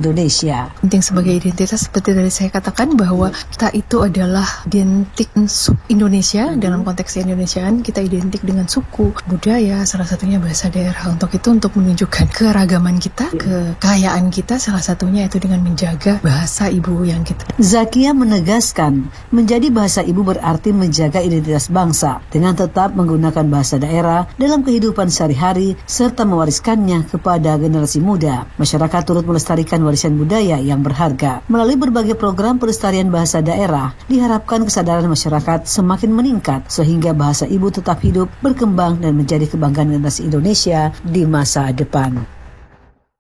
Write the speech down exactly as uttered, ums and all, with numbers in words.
Indonesia. Penting sebagai identitas seperti tadi saya katakan bahwa kita itu adalah identik sub Indonesia. Mm-hmm. Dalam konteks Indonesiaan kita identik dengan suku, budaya, salah satunya bahasa daerah. Untuk itu untuk menunjukkan keragaman kita, yeah. kekayaan kita, salah satunya itu dengan menjaga bahasa ibu yang kita. Zakia menegaskan menjadi bahasa ibu berarti menjaga identitas bangsa dengan tetap menggunakan bahasa daerah dalam kehidupan sehari-hari serta mewariskannya kepada generasi muda. Masyarakat turut melestarikan warisan budaya yang berharga. Melalui berbagai program pelestarian bahasa daerah, diharapkan kesadaran masyarakat semakin meningkat sehingga bahasa ibu tetap hidup, berkembang dan menjadi kebanggaan generasi Indonesia di masa depan.